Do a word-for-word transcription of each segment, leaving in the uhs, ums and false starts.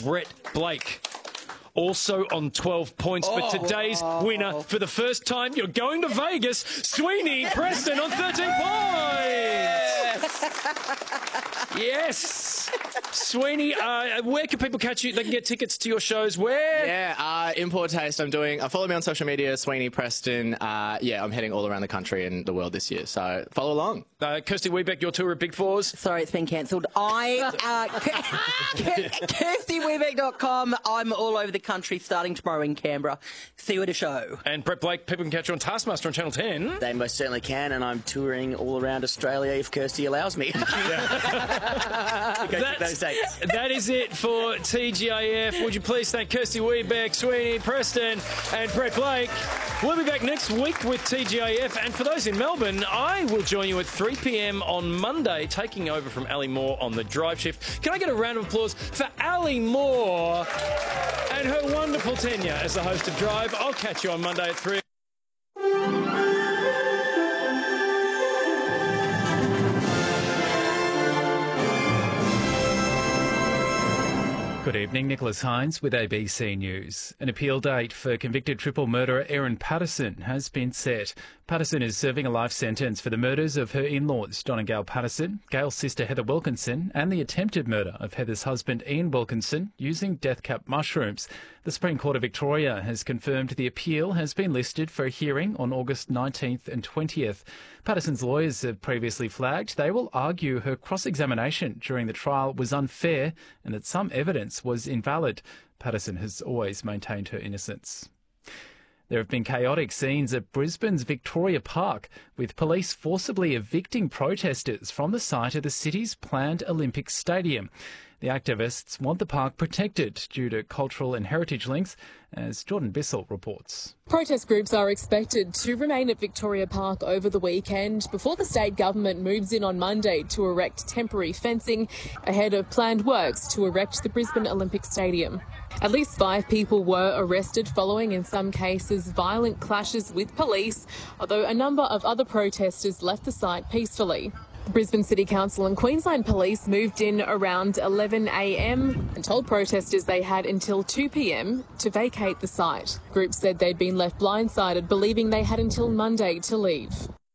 Brett Blake. Also on twelve points, but today's oh. winner, for the first time, you're going to Vegas, Sweeney Preston on thirteen points. Yes. Yes. Sweeney, uh, where can people catch you? They can get tickets to your shows. Where? Yeah, uh, Import Taste. I'm doing. Uh, follow me on social media, Sweeney Preston. Uh, yeah, I'm heading all around the country and the world this year, so follow along. Uh, Kirsty Weebeck, your tour at Big Fours. Sorry, it's been cancelled. I, uh, Kirsty Weebeck dot com. I'm all over the country starting tomorrow in Canberra. See you at a show. And Brett Blake, people can catch you on Taskmaster on Channel ten. They most certainly can, and I'm touring all around Australia if Kirsty allows me. That's, that is it for T G I F. Would you please thank Kirsty Weebeck, Sweeney Preston and Brett Blake. We'll be back next week with T G I F, and for those in Melbourne, I will join you at three p m on Monday, taking over from Ali Moore on the drive shift. Can I get a round of applause for Ali Moore and her wonderful tenure as the host of Drive? I'll catch you on Monday at three. Good evening, Nicholas Hines with A B C News. An appeal date for convicted triple murderer Erin Patterson has been set. Patterson is serving a life sentence for the murders of her in-laws, Don and Gail Patterson, Gail's sister Heather Wilkinson, and the attempted murder of Heather's husband Ian Wilkinson using death cap mushrooms. The Supreme Court of Victoria has confirmed the appeal has been listed for a hearing on August nineteenth and twentieth. Patterson's lawyers have previously flagged they will argue her cross-examination during the trial was unfair and that some evidence was invalid. Patterson has always maintained her innocence. There have been chaotic scenes at Brisbane's Victoria Park, with police forcibly evicting protesters from the site of the city's planned Olympic Stadium. The activists want the park protected due to cultural and heritage links, as Jordan Bissell reports. Protest groups are expected to remain at Victoria Park over the weekend before the state government moves in on Monday to erect temporary fencing ahead of planned works to erect the Brisbane Olympic Stadium. At least five people were arrested following, in some cases, violent clashes with police, although a number of other protesters left the site peacefully. Brisbane City Council and Queensland Police moved in around eleven a m and told protesters they had until two p m to vacate the site. Groups said they'd been left blindsided, believing they had until Monday to leave.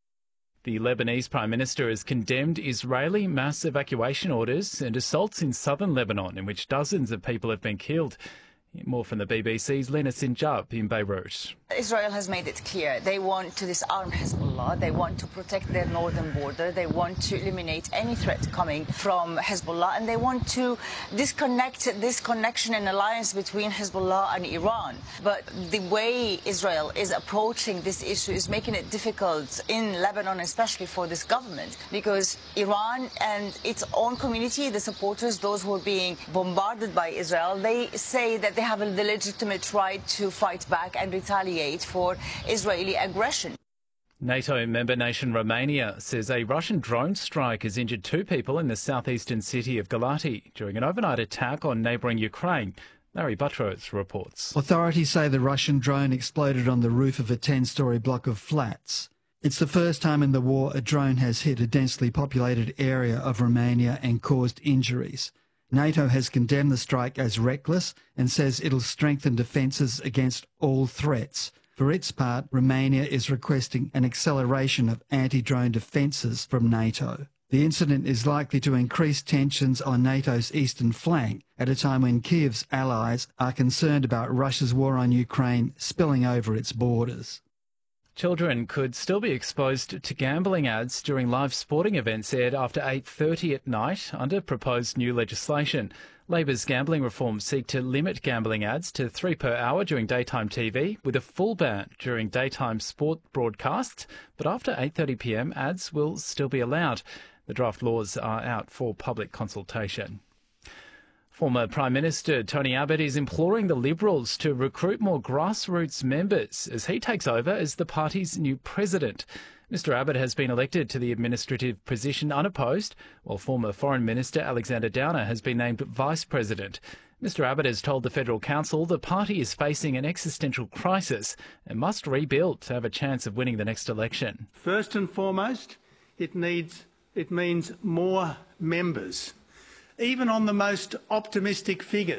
The Lebanese Prime Minister has condemned Israeli mass evacuation orders and assaults in southern Lebanon, in which dozens of people have been killed. More from the B B C's Lena Sinjab in Beirut. Israel has made it clear they want to disarm Hezbollah, they want to protect their northern border, they want to eliminate any threat coming from Hezbollah, and they want to disconnect this connection and alliance between Hezbollah and Iran. But the way Israel is approaching this issue is making it difficult in Lebanon, especially for this government, because Iran and its own community, the supporters, those who are being bombarded by Israel, they say that they have a legitimate right to fight back and retaliate for Israeli aggression. NATO member nation Romania says a Russian drone strike has injured two people in the southeastern city of Galati during an overnight attack on neighbouring Ukraine. Larry Buttrose reports. Authorities say the Russian drone exploded on the roof of a ten-storey block of flats. It's the first time in the war a drone has hit a densely populated area of Romania and caused injuries. NATO has condemned the strike as reckless and says it'll strengthen defences against all threats. For its part, Romania is requesting an acceleration of anti-drone defences from NATO. The incident is likely to increase tensions on NATO's eastern flank at a time when Kiev's allies are concerned about Russia's war on Ukraine spilling over its borders. Children could still be exposed to gambling ads during live sporting events aired after eight thirty at night under proposed new legislation. Labor's gambling reforms seek to limit gambling ads to three per hour during daytime T V, with a full ban during daytime sport broadcasts. But after eight thirty p m, ads will still be allowed. The draft laws are out for public consultation. Former Prime Minister Tony Abbott is imploring the Liberals to recruit more grassroots members as he takes over as the party's new president. Mister Abbott has been elected to the administrative position unopposed, while former Foreign Minister Alexander Downer has been named Vice President. Mister Abbott has told the Federal Council the party is facing an existential crisis and must rebuild to have a chance of winning the next election. First and foremost, it needs, it means more members. Even on the most optimistic figures,